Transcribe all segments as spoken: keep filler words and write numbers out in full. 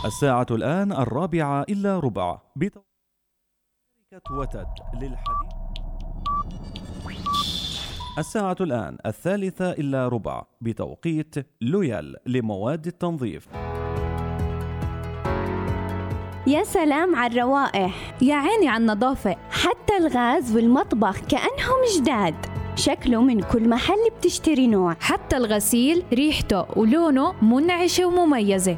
الساعة الآن الرابعة إلا ربع بتوقيت شركة وتد للحديث. الساعة الآن الثالثة إلا ربع بتوقيت لويال لمواد التنظيف. يا سلام على الروائح، يا عيني على النظافة، حتى الغاز والمطبخ كأنهم جداد، شكله من كل محل بتشتري نوع، حتى الغسيل ريحته ولونه منعشة ومميزة.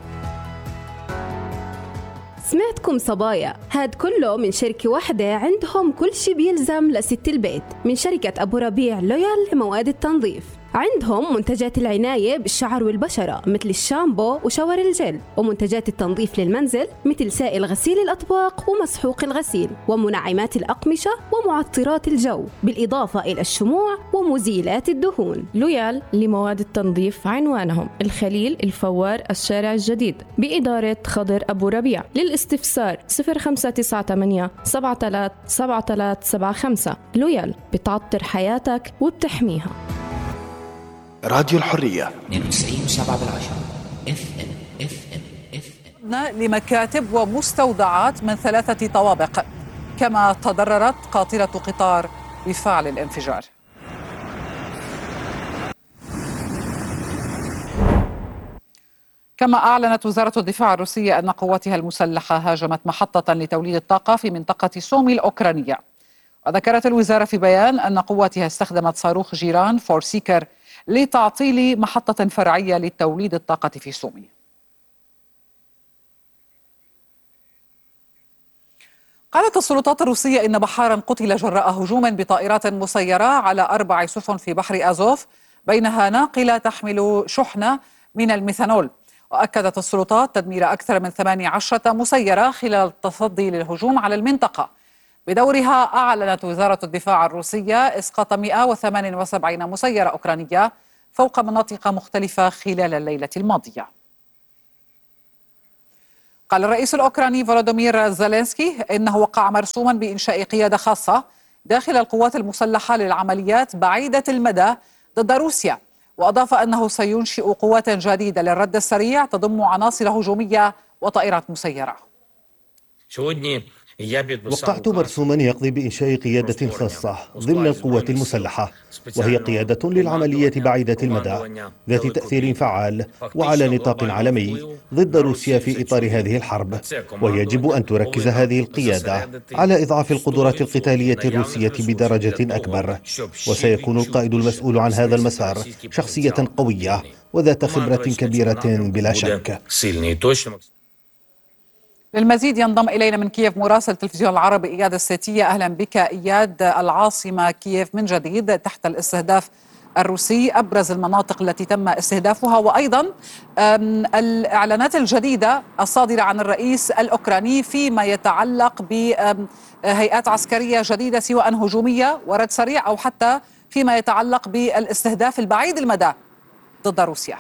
سمعتكم صبايا، هاد كله من شركة واحدة عندهم كل شي بيلزم لست البيت، من شركة أبو ربيع لويال لمواد التنظيف. عندهم منتجات العناية بالشعر والبشرة مثل الشامبو وشاور الجل، ومنتجات التنظيف للمنزل مثل سائل غسيل الأطباق ومسحوق الغسيل، ومنعمات الأقمشة ومعطرات الجو، بالإضافة إلى الشموع ومزيلات الدهون. لويال لمواد التنظيف عنوانهم الخليل الفوار الشارع الجديد بإدارة خضر أبو ربيع. للاستفسار صفر خمسة تسعة ثمانية سبعة ثلاثة سبعة ثلاثة سبعة خمسة. لويال بتعطر حياتك وبتحميها. راديو الحرية اثنين وتسعين وسبعة بالعشرة اف ام اف ام اف ام. لمكاتب ومستودعات من ثلاثة طوابق، كما تضررت قاطرة قطار بفعل الانفجار. كما أعلنت وزارة الدفاع الروسية أن قواتها المسلحة هاجمت محطة لتوليد الطاقة في منطقة سومي الأوكرانية. وذكرت الوزارة في بيان أن قواتها استخدمت صاروخ جيران فور سيكر لتعطيل محطة فرعية لتوليد الطاقة في سومي. قالت السلطات الروسية إن بحارا قتل جراء هجوم بطائرات مسيرة على أربع سفن في بحر أزوف، بينها ناقلة تحمل شحنة من الميثانول. وأكدت السلطات تدمير أكثر من ثمانية عشر مسيرة خلال التصدي للهجوم على المنطقة. بدورها أعلنت وزارة الدفاع الروسية إسقاط مئة وثمانية وسبعين مسيرة أوكرانية فوق مناطق مختلفة خلال الليلة الماضية. قال الرئيس الأوكراني فولودومير زيلينسكي إنه وقع مرسوما بإنشاء قيادة خاصة داخل القوات المسلحة للعمليات بعيدة المدى ضد روسيا، وأضاف أنه سينشئ قوات جديدة للرد السريع تضم عناصر هجومية وطائرات مسيرة. وقعت مرسوما يقضي بإنشاء قيادة خاصة ضمن القوات المسلحة، وهي قيادة للعملية بعيدة المدى ذات تأثير فعال وعلى نطاق عالمي ضد روسيا في إطار هذه الحرب. ويجب أن تركز هذه القيادة على إضعاف القدرات القتالية الروسية بدرجة أكبر، وسيكون القائد المسؤول عن هذا المسار شخصية قوية وذات خبرة كبيرة بلا شك. للمزيد ينضم إلينا من كييف مراسل التلفزيون العربي إياد السيتية. أهلا بك إياد. العاصمة كييف من جديد تحت الاستهداف الروسي، أبرز المناطق التي تم استهدافها، وأيضا الإعلانات الجديدة الصادرة عن الرئيس الأوكراني فيما يتعلق بهيئات عسكرية جديدة سواء هجومية ورد سريع أو حتى فيما يتعلق بالاستهداف البعيد المدى ضد روسيا.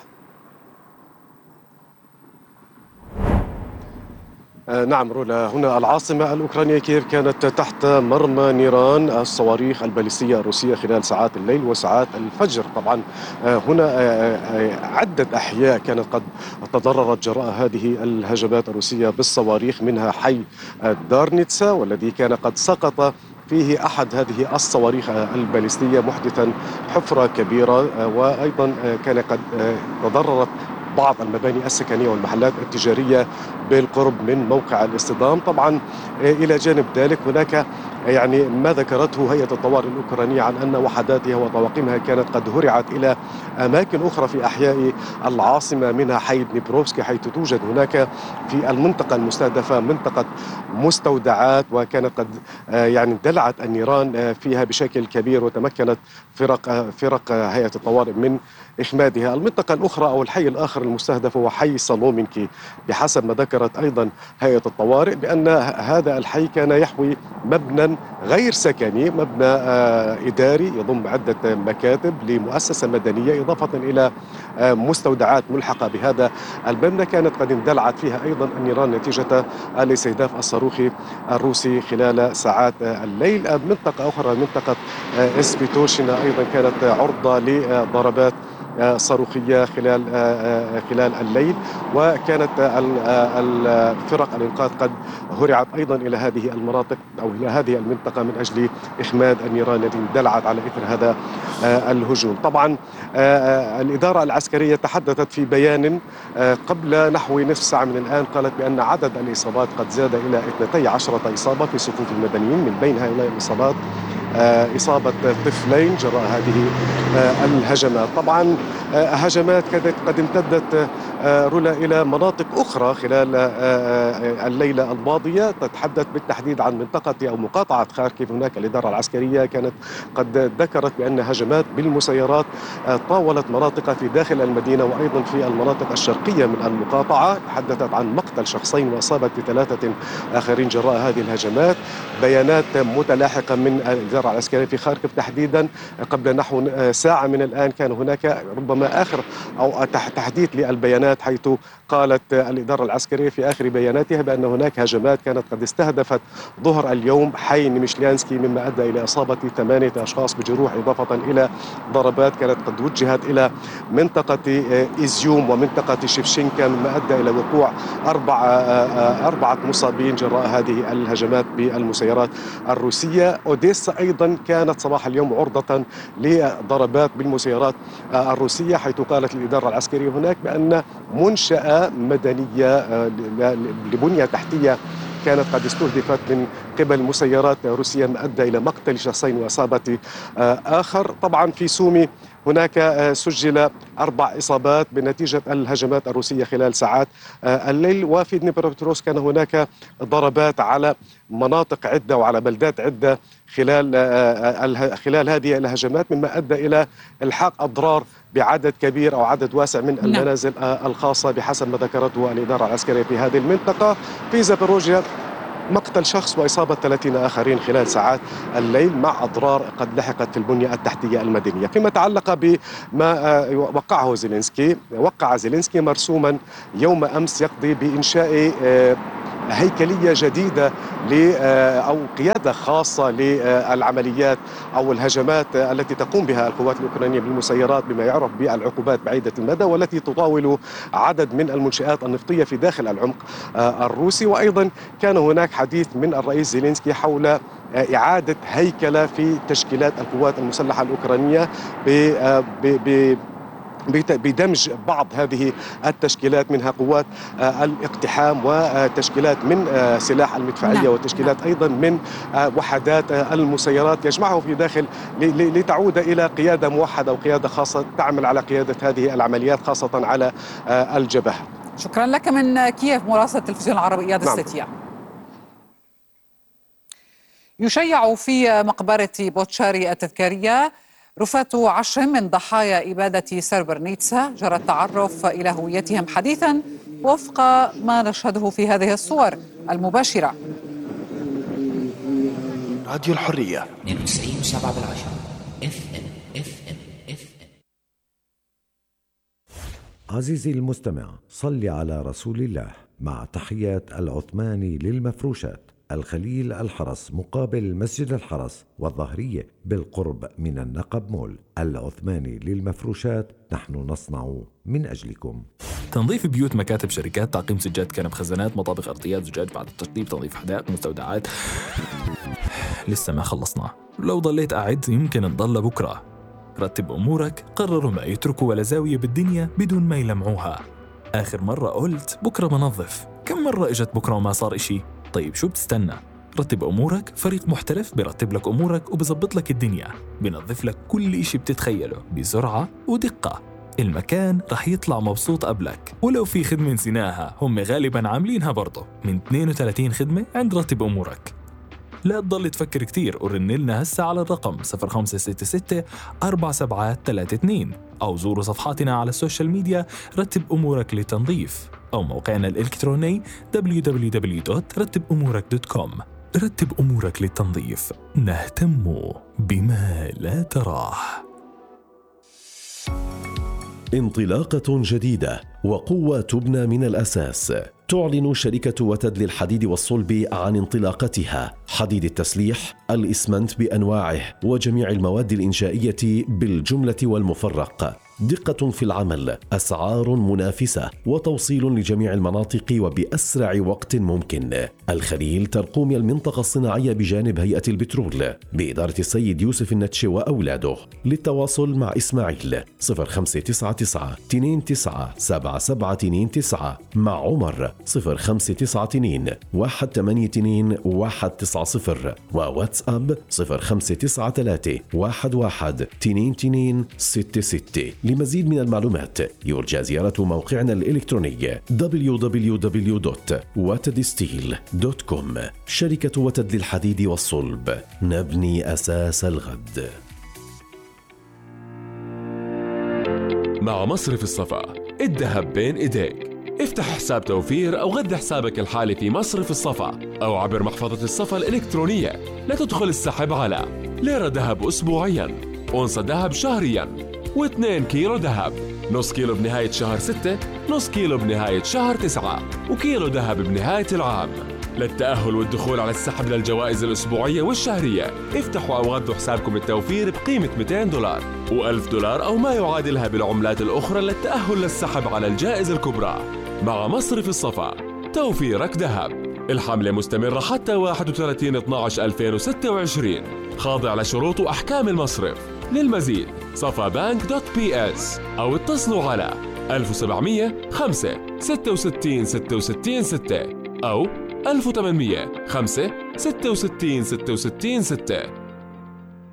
نعم رولا، هنا العاصمة الأوكرانية كييف كانت تحت مرمى نيران الصواريخ الباليستية الروسية خلال ساعات الليل وساعات الفجر. طبعا هنا عدة أحياء كانت قد تضررت جراء هذه الهجمات الروسية بالصواريخ، منها حي دارنيتسا والذي كان قد سقط فيه أحد هذه الصواريخ الباليستية محدثا حفرة كبيرة، وأيضا كان قد تضررت بعض المباني السكنية والمحلات التجارية بالقرب من موقع الاصطدام. طبعا إلى جانب ذلك هناك يعني ما ذكرته هيئة الطوارئ الأوكرانية عن أن وحداتها وطواقمها كانت قد هرعت إلى أماكن أخرى في أحياء العاصمة، منها حي دنيبروفسكي حيث توجد هناك في المنطقة المستهدفة منطقة مستودعات، وكانت قد يعني اندلعت النيران فيها بشكل كبير وتمكنت فرق فرق هيئة الطوارئ من إخمادها. المنطقة الأخرى أو الحي الآخر المستهدف هو حي صالومينكي، بحسب ما ذكرت أيضا هيئة الطوارئ بأن هذا الحي كان يحوي مبنى غير سكني، مبنى إداري يضم عدة مكاتب لمؤسسة مدنية، إضافة إلى مستودعات ملحقة بهذا المبنى كانت قد اندلعت فيها أيضا النيران نتيجة الاستهداف الصاروخي الروسي خلال ساعات الليل. منطقة أخرى منطقة إسبيتوشينا أيضا كانت عرضة لضربات صاروخية خلال خلال الليل، وكانت الفرق الإنقاذ قد هرعت أيضا إلى هذه المناطق أو إلى هذه المنطقة من أجل إخماد النيران التي اندلعت على إثر هذا الهجوم. طبعا الإدارة العسكرية تحدثت في بيان قبل نحو نصف ساعة من الآن، قالت بأن عدد الإصابات قد زاد إلى اثنتي عشرة إصابة في صفوف المدنيين، من بين هؤلاء الإصابات إصابة طفلين جراء هذه الهجمات. طبعا هجمات كانت قد امتدت رولا إلى مناطق أخرى خلال الليلة الماضية، تتحدث بالتحديد عن منطقة أو مقاطعة خاركيف. هناك الإدارة العسكرية كانت قد ذكرت بأن هجمات بالمسيرات طاولت مناطق في داخل المدينة وأيضا في المناطق الشرقية من المقاطعة. تحدثت عن مقتل شخصين وإصابة ثلاثة آخرين جراء هذه الهجمات. بيانات متلاحقة من الإدارة العسكرية في خاركيف تحديدا قبل نحو ساعة من الآن كان هناك ربما آخر أو تحديث للبيانات، حيث قالت الإدارة العسكرية في آخر بياناتها بأن هناك هجمات كانت قد استهدفت ظهر اليوم حي نيمشليانسكي، مما أدى إلى إصابة ثمانية أشخاص بجروح، إضافة إلى ضربات كانت قد وجهت إلى منطقة إيزيوم ومنطقة شيفشينكا، مما أدى إلى وقوع أربعة أربعة مصابين جراء هذه الهجمات بالمسيرات الروسية. أوديسا أيضا كانت صباح اليوم عرضة لضربات بالمسيرات الروسية، حيث قالت الإدارة العسكرية هناك بأن منشأة مدنية لبنية تحتية كانت قد استهدفت من قبل مسيرات روسية، ما أدى إلى مقتل شخصين وإصابة آخر. طبعا في سومي هناك سجل أربع إصابات بنتيجة الهجمات الروسية خلال ساعات الليل. وفي دنيبروبتروفسك كان هناك ضربات على مناطق عدة وعلى بلدات عدة خلال خلال هذه الهجمات، مما أدى إلى إلحاق أضرار بعدد كبير أو عدد واسع من المنازل الخاصة بحسب ما ذكرته الإدارة العسكرية في هذه المنطقة. في زابوروجيا مقتل شخص وإصابة ثلاثين آخرين خلال ساعات الليل، مع أضرار قد لحقت في البنية التحتية المدنية. فيما تعلق بما وقعه زيلينسكي، وقع زيلينسكي مرسوما يوم أمس يقضي بإنشاء هيكلية جديدة أو قيادة خاصة للعمليات أو الهجمات التي تقوم بها القوات الأوكرانية بالمسيرات، بما يعرف بالعقوبات بعيدة المدى، والتي تطاول عدد من المنشآت النفطية في داخل العمق الروسي. وأيضا كان هناك حديث من الرئيس زيلينسكي حول إعادة هيكلة في تشكيلات القوات المسلحة الأوكرانية ب بدمج بعض هذه التشكيلات، منها قوات الاقتحام وتشكيلات من سلاح المدفعية نعم. وتشكيلات أيضا من وحدات المسيرات، يجمعه في داخل لتعود إلى قيادة موحدة أو قيادة خاصة تعمل على قيادة هذه العمليات خاصة على الجبهة. شكرا لك من كييف مراسل التلفزيون العربي إياد نعم. الستية. يشيع في مقبرة بوتشاري التذكارية رفاة عشر من ضحايا إبادة سربرنيتسا. جرى التعرف إلى هويتهم حديثا وفق ما نشهده في هذه الصور المباشرة. راديو الحرية اثنين وتسعين وسبعة بالعشرة اف ام اف ام اف ام. عزيزي المستمع، صل على رسول الله. مع تحيات العثماني للمفروشات، الخليل الحرس مقابل مسجد الحرس والظهرية بالقرب من النقب مول. العثماني للمفروشات، نحن نصنع من أجلكم. تنظيف بيوت، مكاتب، شركات، تعقيم سجاد، كنب، خزانات، مطابخ، أرضيات، زجاج بعد التشطيب، تنظيف حدائق، مستودعات. لسه ما خلصنا، لو ضليت قاعد يمكن نضل بكرة. رتب أمورك، قرروا ما يتركوا ولا زاوية بالدنيا بدون ما يلمعوها. آخر مرة قلت بكرة بنظف، كم مرة إجت بكرة وما صار إشي؟ طيب شو بتستنى؟ رتب أمورك، فريق محترف برتب لك أمورك وبزبط لك الدنيا، بنظف لك كل إشي بتتخيله بسرعة ودقة. المكان رح يطلع مبسوط قبلك، ولو في خدمة نسيناها هم غالباً عاملينها برضه من اثنين وثلاثين خدمة عند رتب أمورك. لا تضل تفكر كتير ورن لنا هسه على الرقم صفر خمسة ستة ستة أربعة سبعة ثلاثة اثنين أو زوروا صفحاتنا على السوشيال ميديا رتب أمورك للتنظيف، أو موقعنا الإلكتروني دبليو دبليو دبليو دوت رتب أمورك دوت كوم. رتب أمورك للتنظيف، نهتم بما لا تراه. انطلاقة جديدة وقوة تبنى من الأساس. تعلن شركة وتد للحديد والصلب عن انطلاقتها، حديد التسليح، الإسمنت بأنواعه وجميع المواد الإنشائية بالجملة والمفرق. دقة في العمل، أسعار منافسة، وتوصيل لجميع المناطق وبأسرع وقت ممكن. الخليل ترقوم المنطقة الصناعية بجانب هيئة البترول بإدارة السيد يوسف النتشي وأولاده. للتواصل مع إسماعيل صفر خمسة تسعة تسعة اثنين تسعة سبعة سبعة اثنين تسعة، مع عمر صفر خمسة تسعة اثنين واحد ثمانية اثنين واحد تسعة صفر، وواتساب صفر خمسة تسعة ثلاثة واحد واحد اثنين اثنين ستة ستة. لمزيد من المعلومات يرجى زيارة موقعنا الإلكتروني دبليو دبليو دبليو دوت وتد ستيل دوت كوم. شركة وتد للحديد والصلب، نبني أساس الغد. مع مصرف الصفا، الذهب بين إيديك. افتح حساب توفير أو غذي حسابك الحالي في مصرف الصفا أو عبر محفظة الصفا الإلكترونية لتدخل السحب على ليرة ذهب أسبوعياً، أونصة ذهب شهرياً، واثنين كيلو ذهب، نص كيلو بنهاية شهر ستة، نص كيلو بنهاية شهر تسعة، وكيلو ذهب بنهاية العام. للتأهل والدخول على السحب للجوائز الأسبوعية والشهرية، افتحوا أو غذوا حسابكم التوفير بقيمة مئتين دولار و1000 دولار أو ما يعادلها بالعملات الأخرى للتأهل للسحب على الجائزة الكبرى. مع مصرف الصفا، توفيرك ذهب. الحملة مستمرة حتى واحد وثلاثين اثني عشر ألفين وستة وعشرين، خاضع لشروط وأحكام المصرف. للمزيد صفا بانك دوت بي اس أو اتصلوا على ألف وسبعمية خمسة ستة وستين ستة وستين ستة أو ألف وثمانمية خمسة ستة وستين ستة وستين ستة.